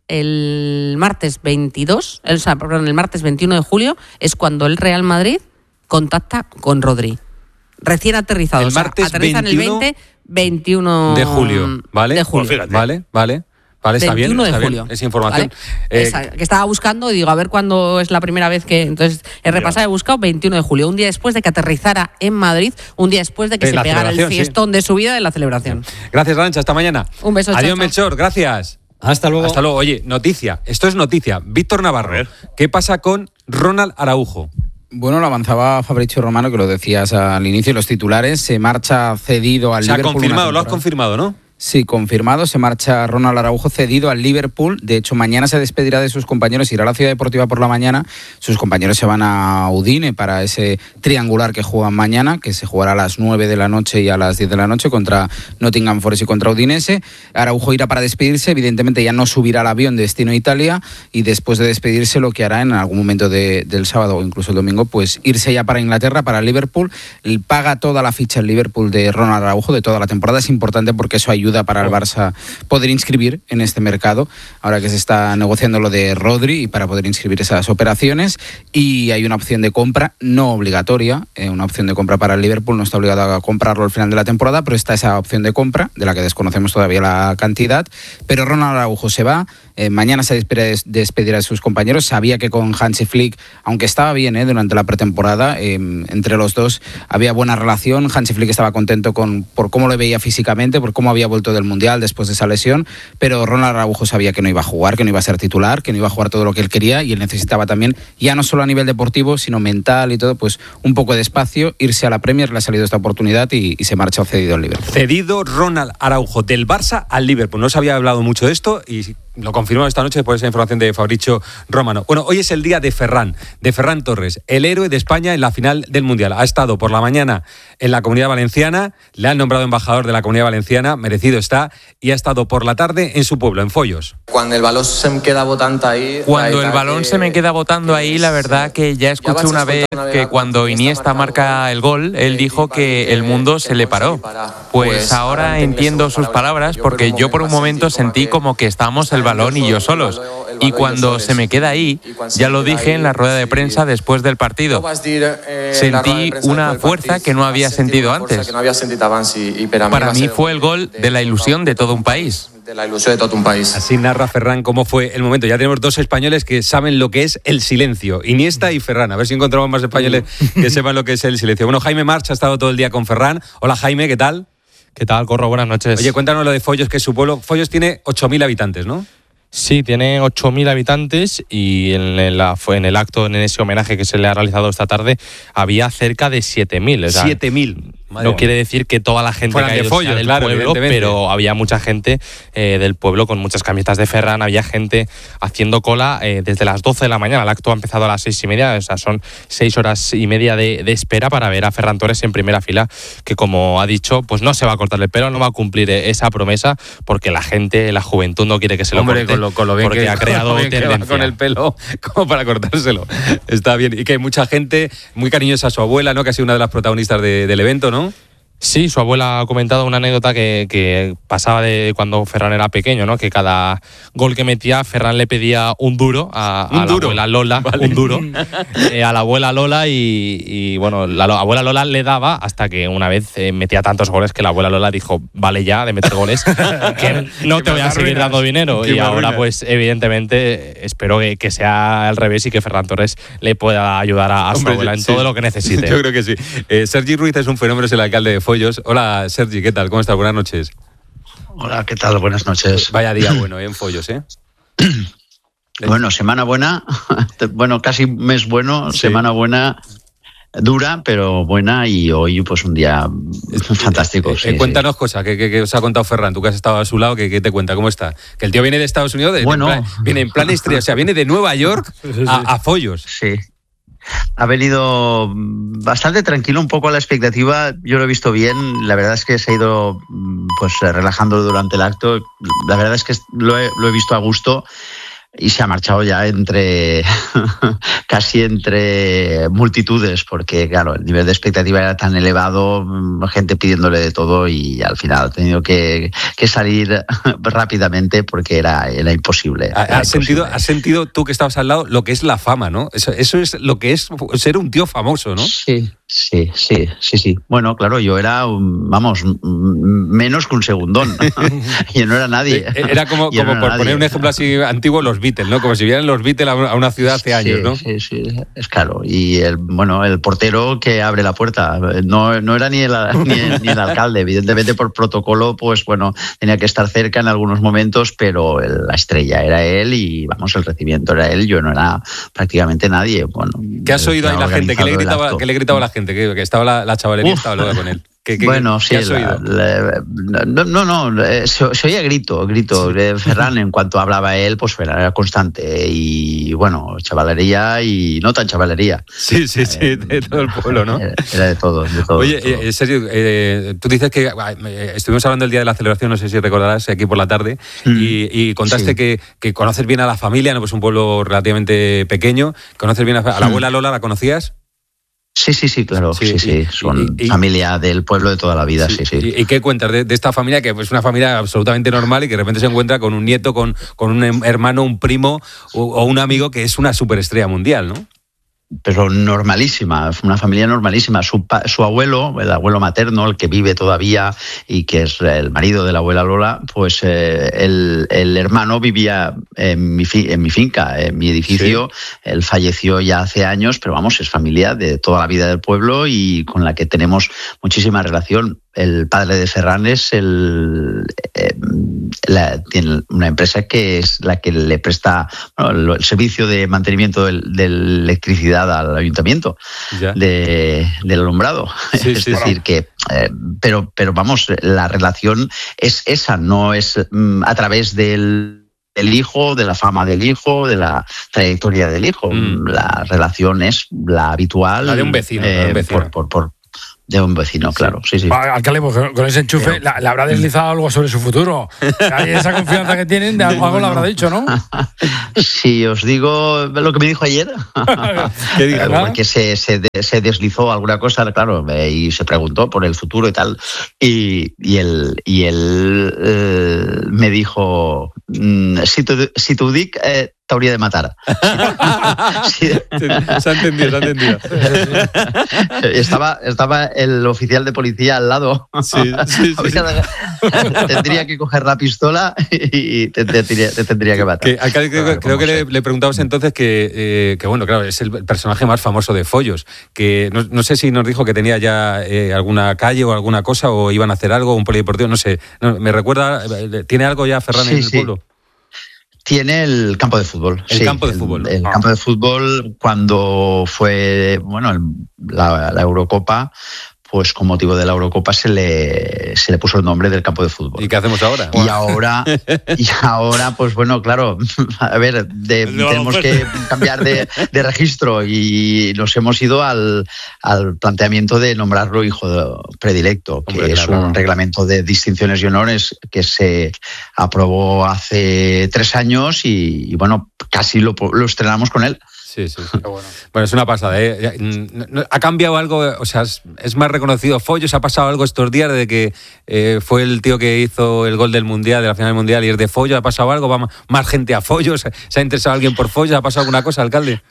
22, el martes 21 de julio es cuando el Real Madrid contacta con Rodri. Recién aterrizado. El martes aterrizan 21 de julio, ¿vale? De julio. Vale, está bien, de julio. Esa información. ¿Vale? Que estaba buscando y digo, a ver cuándo es la primera vez que... Entonces, he repasado, he buscado 21 de julio, un día después de que aterrizara en Madrid, un día después de que se pegara el fiestón de su vida de la celebración. Gracias, Arantxa, hasta mañana. Un beso, Adiós, chao. Melchor, gracias. Hasta luego. Oye, noticia, esto es noticia. Víctor Navarro, ¿qué pasa con Ronald Araujo? Bueno, lo avanzaba Fabrizio Romano, que lo decías al inicio, los titulares, se marcha cedido al Liverpool. Se ha confirmado, lo has confirmado, ¿no? Sí, confirmado, se marcha Ronald Araujo cedido al Liverpool. De hecho, mañana se despedirá de sus compañeros, irá a la Ciudad Deportiva por la mañana. Sus compañeros se van a Udine para ese triangular que juegan mañana, que se jugará a las 9 de la noche y a las 10 de la noche contra Nottingham Forest y contra Udinese. Araujo irá para despedirse, evidentemente ya no subirá al avión de destino a Italia, y después de despedirse lo que hará en algún momento del sábado o incluso el domingo, pues irse ya para Inglaterra, para Liverpool. Paga toda la ficha el Liverpool de Ronald Araujo de toda la temporada. Es importante porque eso ayuda ayuda para el Barça poder inscribir en este mercado, ahora que se está negociando lo de Rodri y para poder inscribir esas operaciones. Y hay una opción de compra no obligatoria, una opción de compra para el Liverpool, no está obligado a comprarlo al final de la temporada, pero está esa opción de compra, de la que desconocemos todavía la cantidad. Pero Ronald Araujo se va, mañana se despedirá de sus compañeros. Sabía que con Hansi Flick, aunque estaba bien durante la pretemporada, entre los dos había buena relación. Hansi Flick estaba contento por cómo lo veía físicamente, por cómo había vuelto del Mundial después de esa lesión, pero Ronald Araujo sabía que no iba a jugar, que no iba a ser titular, que no iba a jugar todo lo que él quería, y él necesitaba también, ya no solo a nivel deportivo, sino mental y todo, pues un poco de espacio, irse a la Premier. Le ha salido esta oportunidad y se marcha cedido al Liverpool. Cedido Ronald Araujo del Barça al Liverpool. No se había hablado mucho de esto y lo confirmamos esta noche por esa información de Fabrizio Romano. Bueno, hoy es el día de Ferran Torres, el héroe de España en la final del Mundial. Ha estado por la mañana en la Comunidad Valenciana, le han nombrado embajador de la Comunidad Valenciana, merecido está, y ha estado por la tarde en su pueblo, en Foios. Cuando el balón se me queda botando ahí... Cuando el balón se me queda botando ahí, la verdad que ya escuché una vez que cuando Iniesta marca el gol, él dijo que el mundo se le paró. Pues ahora entiendo sus palabras, porque yo por un momento sentí como que estábamos el balón y yo solos. Y cuando se me queda ahí, ya lo dije en la rueda de prensa después del partido, sentí una fuerza que no había sentido antes. Para mí fue el gol de la ilusión de todo un país. De la ilusión de todo un país. Así narra Ferran cómo fue el momento. Ya tenemos dos españoles que saben lo que es el silencio, Iniesta y Ferran. A ver si encontramos más españoles que sepan lo que es el silencio. Bueno, Jaime March ha estado todo el día con Ferran. Hola Jaime, ¿qué tal? ¿Qué tal, Corro? Buenas noches. Oye, cuéntanos lo de Foios, que es su pueblo. Foios tiene 8.000 habitantes, ¿no? Sí, tiene 8.000 habitantes y en el acto, en ese homenaje que se le ha realizado esta tarde, había cerca de 7.000. O sea, 7.000. No quiere decir que toda la gente fueran que ha ido Foios, del claro, pueblo, pero había mucha gente del pueblo con muchas camisetas de Ferran, había gente haciendo cola desde las 12 de la mañana. El acto ha empezado a las 6:30, o sea, son 6 horas y media de espera para ver a Ferran Torres en primera fila, que como ha dicho, pues no se va a cortar el pelo, no va a cumplir esa promesa, porque la gente, la juventud no quiere que se lo corte, con lo bien porque ha creado tendencia. Con el pelo como para cortárselo. Está bien. Y que hay mucha gente muy cariñosa a su abuela, ¿no? Que ha sido una de las protagonistas del evento, ¿no? Sí, su abuela ha comentado una anécdota que pasaba de cuando Ferran era pequeño, ¿no? Que cada gol que metía, Ferran le pedía un duro a la abuela Lola, vale. Un duro a la abuela Lola y bueno, la abuela Lola le daba hasta que una vez metía tantos goles que la abuela Lola dijo, vale ya de meter goles, que no te voy a seguir dando dinero. Y ahora pues evidentemente espero que sea al revés y que Ferran Torres le pueda ayudar a su abuela en todo lo que necesite. Yo creo que sí. Sergi Ruiz es un fenómeno, es el alcalde de Foios. Hola Sergi, ¿qué tal? ¿Cómo estás? Buenas noches. Hola, ¿qué tal? Buenas noches. Vaya día bueno en Foios, ¿eh? Bueno, semana buena, bueno, casi mes bueno, sí. Semana buena, dura, pero buena, y hoy pues un día fantástico. Cuéntanos cosas, ¿qué os ha contado Ferran? Tú que has estado a su lado, ¿qué te cuenta? ¿Cómo está? Que el tío viene de Estados Unidos, viene en plan estrella, o sea, viene de Nueva York a Foios. Sí. Ha venido bastante tranquilo, un poco a la expectativa. Yo lo he visto bien. La verdad es que se ha ido pues relajando durante el acto. La verdad es que lo he visto a gusto. Y se ha marchado ya casi entre multitudes, porque claro, el nivel de expectativa era tan elevado, gente pidiéndole de todo, y al final ha tenido que salir rápidamente porque era imposible. ¿Has sentido tú que estabas al lado lo que es la fama, ¿no? Eso es lo que es ser un tío famoso, ¿no? Sí. Bueno, claro, yo era, menos que un segundón. Yo no era nadie. Era como por poner un ejemplo así antiguo, los Beatles, ¿no? Como si vieran los Beatles a una ciudad hace años, ¿no? Sí, es claro. Y el portero que abre la puerta no era ni el alcalde. Evidentemente, por protocolo, pues bueno, tenía que estar cerca en algunos momentos, pero la estrella era él y, el recibimiento era él. Yo no era prácticamente nadie. Bueno, ¿qué has oído ahí la gente? ¿Qué le gritaba a la gente? Que estaba la chavalería, estaba loca con él. Bueno, sí. ¿Qué has oído? Se oía grito. Ferran, en cuanto hablaba él, pues era constante. Y bueno, chavalería y no tan chavalería. Sí, de todo el pueblo, ¿no? Era de todo. Oye, Sergio, tú dices que estuvimos hablando el día de la celebración, no sé si recordarás, aquí por la tarde, y contaste que conoces bien a la familia, ¿no? Pues un pueblo relativamente pequeño. ¿Conoces bien a la abuela Lola? ¿La conocías? Sí, claro, sí. Son familia del pueblo de toda la vida, sí. ¿Y qué cuentas de esta familia, que es una familia absolutamente normal y que de repente se encuentra con un nieto, con un hermano, un primo o un amigo que es una superestrella mundial, ¿no? Pero normalísima, una familia normalísima. Su abuelo, el abuelo materno, el que vive todavía y que es el marido de la abuela Lola, pues el hermano vivía en mi finca, en mi edificio. Sí. Él falleció ya hace años, pero vamos, es familia de toda la vida del pueblo y con la que tenemos muchísima relación. El padre de Ferran es tiene una empresa que es la que le presta el servicio de mantenimiento de electricidad al ayuntamiento del alumbrado. Es decir, que pero vamos, la relación es esa, no es a través del hijo, de la fama del hijo, de la trayectoria del hijo. La relación es la habitual. La de un vecino. De un vecino, claro. Sí. Alcalde, pues con ese enchufe le habrá deslizado algo sobre su futuro. Hay esa confianza que tienen, de algo le habrá dicho, ¿no? Si os digo lo que me dijo ayer, porque se deslizó alguna cosa, claro, y se preguntó por el futuro y tal, y él me dijo, si tu dic t'hauria de matar. Sí. Se ha entendido. Estaba el oficial de policía al lado. Sí. Tendría que coger la pistola y te tendría que matar. Creo que le preguntabas entonces que bueno, claro, es el personaje más famoso de Follos, que no sé si nos dijo que tenía ya alguna calle o alguna cosa, o iban a hacer algo, un polideportivo, no sé. Me recuerda, ¿tiene algo ya Ferran en el pueblo? Tiene el campo de fútbol. El campo de fútbol. El campo de fútbol, cuando fue la Eurocopa, pues con motivo de la Eurocopa se le puso el nombre del campo de fútbol. ¿Y qué hacemos ahora? Y ahora, pues bueno, claro, a ver, tenemos que cambiar de registro y nos hemos ido al planteamiento de nombrarlo hijo predilecto, que es un reglamento de distinciones y honores que se aprobó hace 3 años y bueno, casi lo estrenamos con él. Sí. Bueno, es una pasada, ¿eh? ¿Ha cambiado algo? O sea, ¿es más reconocido Follos? ¿Ha pasado algo estos días desde que fue el tío que hizo el gol del Mundial, de la final del Mundial, y es de Follos? ¿Ha pasado algo? ¿Va más gente a Follos? ¿Se ha interesado alguien por Follos? ¿Ha pasado alguna cosa, alcalde?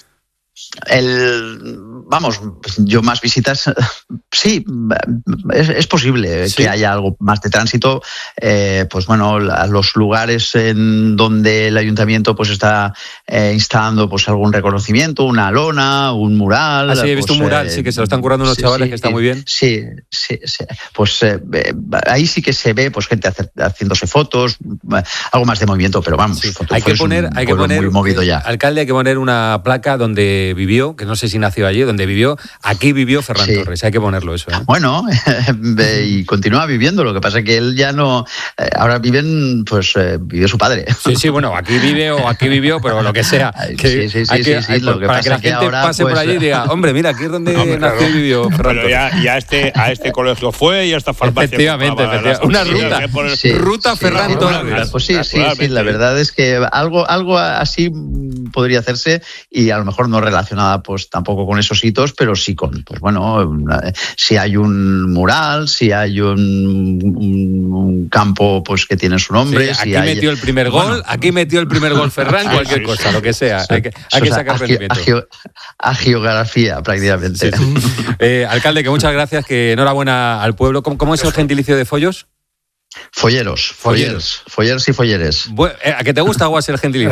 Yo más visitas, sí, es posible que haya algo más de tránsito. Pues bueno, los lugares en donde el ayuntamiento pues está instalando pues algún reconocimiento, una lona, un mural. Sí, he visto un mural, sí, que se lo están currando unos chavales, que está muy bien. Sí. Pues ahí sí que se ve pues gente haciéndose fotos, algo más de movimiento, pero vamos, hay que poner muy movido ya. Alcalde, hay que poner una placa donde vivió, que no sé si nació allí, donde vivió, aquí vivió Ferran Torres, hay que ponerlo eso. Bueno, y continúa viviendo, lo que pasa es que él ya no, ahora vivió su padre. Sí, bueno, aquí vive o aquí vivió, pero lo que sea. Que lo que para que la gente pase por allí y diga, hombre, mira, aquí es donde nació y vivió Ferran Torres. Pero a este colegio fue y a esta farmacia. Efectivamente. Una ruta Ferran Torres. Pues sí, la verdad es que algo así podría hacerse, y a lo mejor no relacionada pues tampoco con esos hitos, pero sí con, pues bueno, si hay un mural, si hay un campo pues que tiene su nombre. Sí, aquí metió el primer gol, aquí metió el primer gol Ferran, cualquier cosa, lo que sea. Hay que sacar rendimiento. A geografía, prácticamente. Sí. Alcalde, que muchas gracias, que enhorabuena al pueblo. ¿Cómo es el gentilicio de Follos? Folleros y folleres. ¿A qué te gusta o es el gentilicio?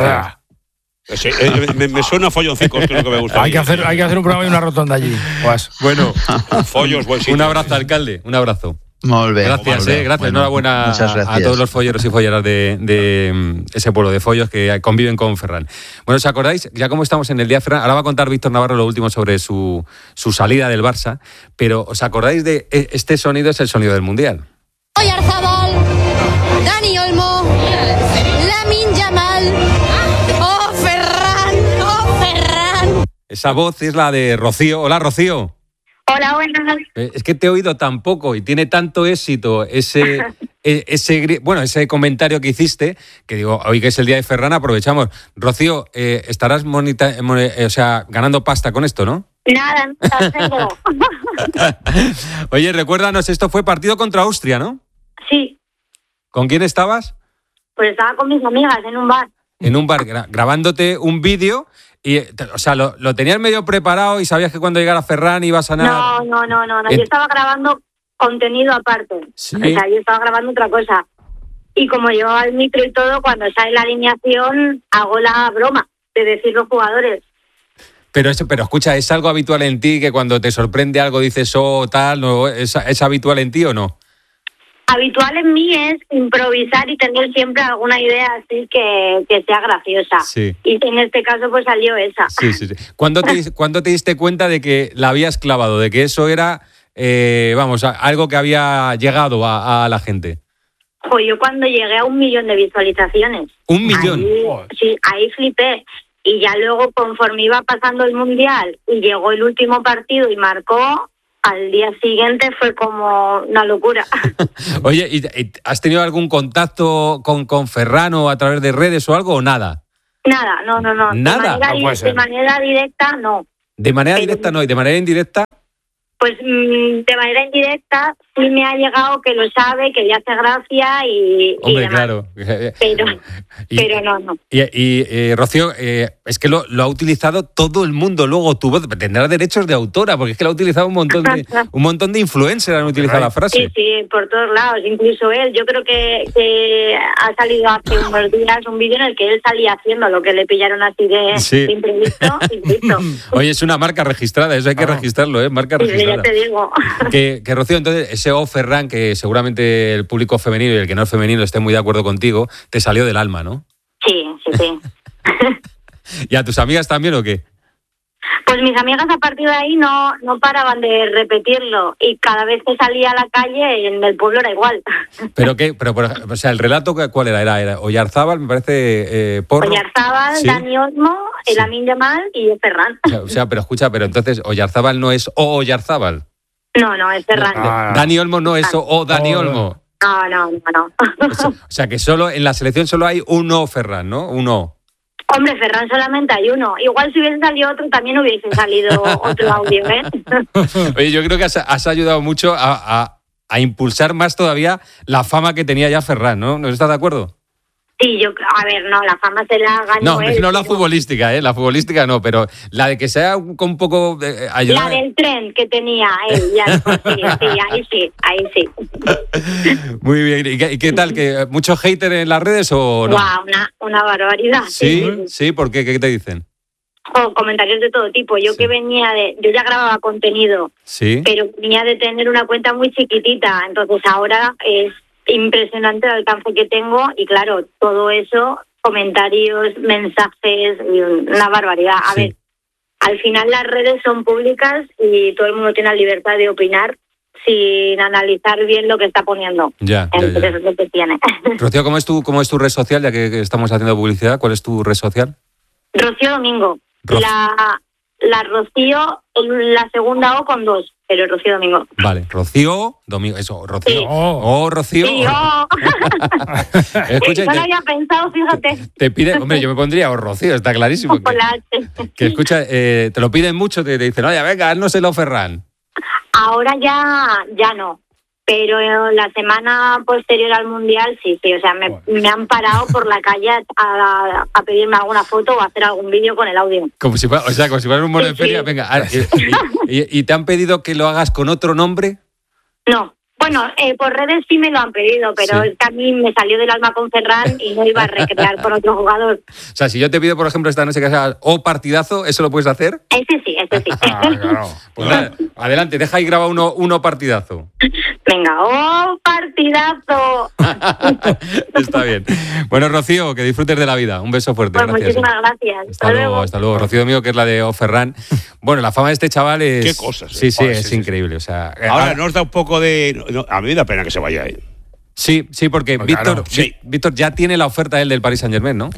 Me suena folloncicos, que es lo que me gusta. Hay que hacer un programa y una rotonda allí. Bueno, Follos, buen sitio. Un abrazo, alcalde, un abrazo. Molt bé. Gracias. Bueno, enhorabuena a todos los folleros y folleras de ese pueblo de Follos que conviven con Ferran. Bueno, ¿os acordáis? Ya como estamos en el día Ferran, ahora va a contar Víctor Navarro lo último sobre su salida del Barça, pero ¿os acordáis de este sonido? Es el sonido del Mundial. Oyarzabal, Dani Olmo, Lamine Yamal. ¡Oh, Ferran! Esa voz es la de Rocío. Hola, Rocío. Hola, buenas. Es que te he oído tan poco y tiene tanto éxito ese comentario que hiciste, que digo, hoy que es el día de Ferran, aprovechamos. Rocío, estarás ganando pasta con esto, ¿no? Nada, cero. Oye, recuérdanos, esto fue partido contra Austria, ¿no? Sí. ¿Con quién estabas? Pues estaba con mis amigas en un bar. En un bar, grabándote un vídeo y, o sea, lo tenías medio preparado y sabías que cuando llegara Ferran iba a sanar. No. Yo estaba grabando contenido aparte. ¿Sí? O sea, yo estaba grabando otra cosa. Y como llevaba el micro y todo, cuando sale la alineación, hago la broma de decir los jugadores. Pero escucha, ¿es algo habitual en ti que cuando te sorprende algo dices tal? ¿No? ¿Es habitual en ti o no? Habitual en mí es improvisar y tener siempre alguna idea así que sea graciosa. Sí. Y en este caso pues salió esa. Sí. ¿Cuándo te diste cuenta de que la habías clavado, de que eso era, algo que había llegado a la gente? Pues yo cuando llegué a 1 millón de visualizaciones. ¿1 millón? Ahí flipé. Y ya luego, conforme iba pasando el Mundial y llegó el último partido y marcó, al día siguiente fue como una locura. Oye, ¿y has tenido algún contacto con Ferran o a través de redes o algo o nada? Nada, no. ¿Nada? De manera directa, no. De manera directa no, y de manera indirecta... Pues de manera indirecta sí me ha llegado que lo sabe, que le hace gracia y Hombre, demás. claro. Pero no. Y Rocío, es que lo ha utilizado todo el mundo luego. Tu voz tendrá derechos de autora, porque es que lo ha utilizado un montón de influencers han utilizado la frase. Sí, por todos lados, incluso él. Yo creo que ha salido hace unos días un vídeo en el que él salía haciendo lo que le pillaron así de imprevisto y listo. Oye, es una marca registrada, eso hay que registrarlo, marca registrada. Ya te digo. Que Rocío, entonces, ese Ferran, que seguramente el público femenino y el que no es femenino esté muy de acuerdo contigo, te salió del alma, ¿no? Sí. ¿Y a tus amigas también o qué? Pues mis amigas a partir de ahí no paraban de repetirlo y cada vez que salía a la calle en el pueblo era igual. ¿Pero qué? O sea, ¿el relato cuál era? ¿Era Oyarzábal, me parece, Porro? Oyarzábal, ¿sí? Dani Olmo, Lamine Yamal y Ferran. O sea, pero escucha, entonces Oyarzábal no es Oyarzábal. No, es Ferran. Dani Olmo no es Dani Olmo. No. O sea, que solo en la selección solo hay uno Ferran, ¿no? Uno. Hombre, Ferran solamente hay uno. Igual si hubiese salido otro, también hubiese salido otro audio, ¿eh? Oye, yo creo que has ayudado mucho a impulsar más todavía la fama que tenía ya Ferran, ¿no? ¿No estás de acuerdo? Sí, la fama se la ganó él. No la futbolística, la futbolística no, pero la de que sea con un poco ayuda. La del tren que tenía él, ahí sí. Muy bien, ¿y qué tal? ¿Que muchos haters en las redes o no? Wow, una barbaridad. Sí, ¿por qué? ¿Qué te dicen? Comentarios de todo tipo. Yo ya grababa contenido, pero venía de tener una cuenta muy chiquitita, entonces ahora es impresionante el alcance que tengo y claro, todo eso, comentarios, mensajes, una barbaridad. A ver, al final las redes son públicas y todo el mundo tiene la libertad de opinar sin analizar bien lo que está poniendo. Entonces es lo que tiene. Rocío, ¿cómo es tu red social? Ya que estamos haciendo publicidad, ¿cuál es tu red social? Rocío Domingo. La Rocío, la segunda O con 2, pero Rocío Domingo. Vale, Rocío Domingo, eso, Rocío. Sí. Rocío. Sí, Escucha, no lo había pensado, fíjate. Te pide, hombre, yo me pondría Rocío, está clarísimo. Que escucha, te lo piden mucho, te dicen, oye, venga, no se lo Ferran. Ahora ya no. Pero la semana posterior al Mundial, sí. O sea, me han parado por la calle a pedirme alguna foto o a hacer algún vídeo con el audio. Como si fuera un mono de feria. Venga, ¿y te han pedido que lo hagas con otro nombre? No. Bueno, por redes sí me lo han pedido, pero es que a mí me salió del alma con Ferran y no iba a recrear con otro jugador. O sea, si yo te pido, por ejemplo, esta noche que hagas partidazo, ¿eso lo puedes hacer? Ese sí. Claro. Pues nada, adelante, deja y graba uno partidazo. Venga, partidazo. Está bien. Bueno, Rocío, que disfrutes de la vida. Un beso fuerte. Pues gracias. Muchísimas gracias. Hasta luego. Rocío mío, que es la de Ferran. Bueno, la fama de este chaval es... Qué cosas. Sí, es increíble. O sea, ahora nos da un poco de... a mí me da pena que se vaya. Sí, porque Víctor ya tiene la oferta él del Paris Saint-Germain, ¿no?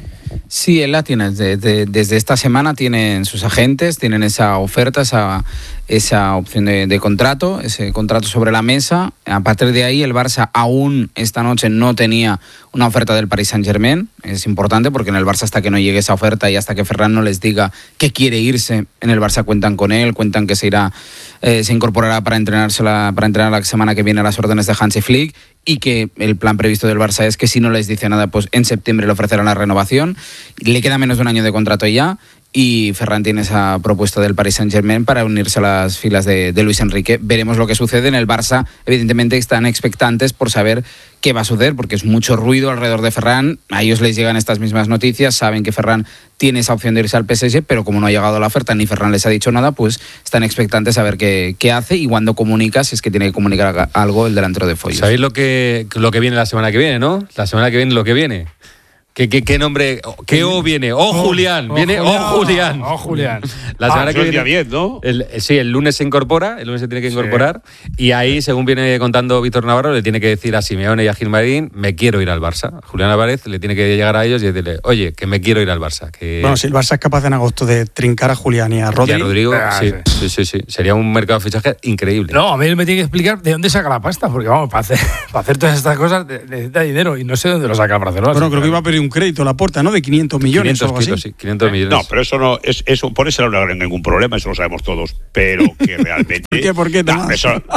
Sí, él la tiene. Desde esta semana tienen sus agentes, tienen esa oferta, esa opción de contrato, ese contrato sobre la mesa. A partir de ahí, el Barça aún esta noche no tenía una oferta del Paris Saint-Germain. Es importante porque en el Barça, hasta que no llegue esa oferta y hasta que Ferran no les diga que quiere irse, en el Barça cuentan con él, cuentan que se incorporará para entrenar la semana que viene a las órdenes de Hansi Flick, y que el plan previsto del Barça es que si no les dice nada, pues en septiembre le ofrecerán la renovación. Le queda menos de un año de contrato ya, y Ferran tiene esa propuesta del Paris Saint-Germain para unirse a las filas de Luis Enrique. Veremos lo que sucede. En el Barça, evidentemente, están expectantes por saber qué va a suceder, porque es mucho ruido alrededor de Ferran. A ellos les llegan estas mismas noticias, saben que Ferran tiene esa opción de irse al PSG, pero como no ha llegado la oferta ni Ferran les ha dicho nada, pues están expectantes a ver qué hace y cuándo comunica, si es que tiene que comunicar algo el delantero de Foyos. ¿Sabéis lo que viene la semana que viene, no? La semana que viene lo que viene. ¿Qué nombre? ¿Qué O viene? Julián. Viene Julián. Julián. La semana que viene. Bien, ¿no? El lunes se incorpora, el lunes se tiene que incorporar. Y ahí, según viene contando Víctor Navarro, le tiene que decir a Simeone y a Gilmarín: me quiero ir al Barça. Julián Álvarez le tiene que llegar a ellos y decirle: oye, que me quiero ir al Barça. Bueno, si el Barça es capaz en agosto de trincar a Julián y a Rodrigo. Sí. Sería un mercado de fichaje increíble. No, a mí él me tiene que explicar de dónde saca la pasta, porque vamos, para hacer todas estas cosas necesita dinero y no sé dónde lo saca el Barcelona. Bueno, creo que iba a pedir un crédito a Laporta, ¿no? De 500 millones o algo así. Sí, 500 millones. No, pero eso no es eso, por eso no hay ningún problema, eso lo sabemos todos, pero que realmente ¿Por qué? No,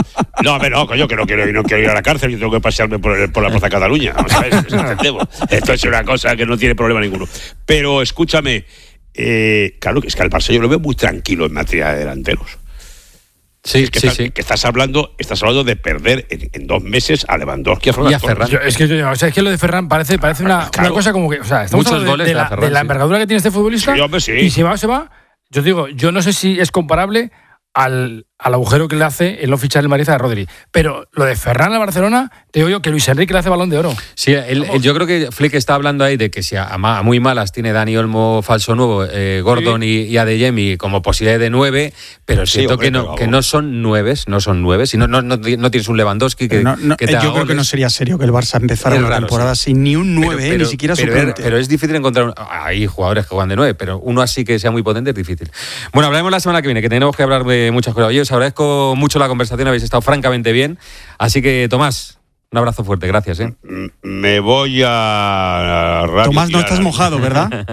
yo que no quiero ir a la cárcel, yo tengo que pasearme por la Plaza Cataluña, ¿sabes? Esto es una cosa que no tiene problema ninguno. Pero escúchame, claro, es que al Barça yo lo veo muy tranquilo en materia de delanteros. Sí, que estás hablando de perder en 2 meses a Lewandowski y a Ferran. Es que lo de Ferran parece una cosa como que, o sea, estamos hablando de la envergadura que tiene este futbolista. Sí, hombre, sí. Y se va. Yo digo, yo no sé si es comparable al agujero que le hace el no fichar el Madrid a Rodri. Pero lo de Ferran a Barcelona, te digo yo que Luis Enrique le hace Balón de Oro. Sí, yo creo que Flick está hablando ahí de que si a muy malas tiene Dani Olmo falso nuevo, Gordon y Adeyemi como posibilidad de 9, pero siento que no son 9, si no tienes un Lewandowski que te yo creo que no sería serio que el Barça empezara la temporada sin ni un 9, ni siquiera suplente. Pero es difícil encontrar hay jugadores que juegan de 9, pero uno así que sea muy potente es difícil. Bueno, hablaremos la semana que viene, que tenemos que hablar de muchas cosas. Oye, os agradezco mucho la conversación, habéis estado francamente bien. Así que, Tomás, un abrazo fuerte, gracias. Me voy a... Tomás, no estás mojado, ¿verdad?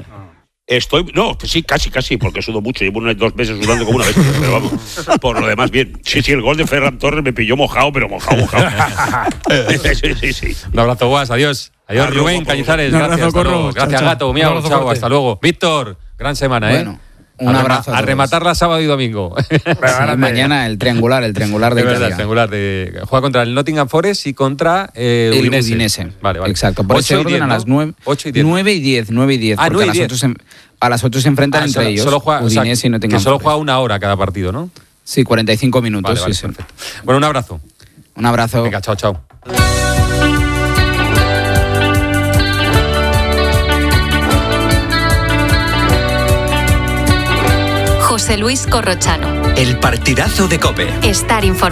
Sí, casi, porque sudo mucho. Llevo 2 meses sudando como una bestia, pero vamos, por lo demás, bien. Sí, el gol de Ferran Torres me pilló mojado, pero mojado. Sí. Un abrazo, Guas, adiós. Adiós, Rubén Cañizares, gracias. Gracias, Gato, miau, chao, hasta luego. Víctor, gran semana, bueno. Un abrazo. A rematarla sábado y domingo. Mañana el triangular de Italia. El triangular juega contra el Nottingham Forest y contra el Udinese. Vale. Exacto. Por ese orden 10, a las 9 y 10. 9 y 10. 9 y 10. Ah, 9 y 10. A las 8 se enfrentan entre ellos. Solo juega, Udinese y Nottingham Forest. Que solo juega 1 hora cada partido, ¿no? Sí, 45 minutos. Vale, perfecto. Bueno, un abrazo. Un abrazo. Venga, chao. José Luis Corrochano. El partidazo de COPE. Estar informado.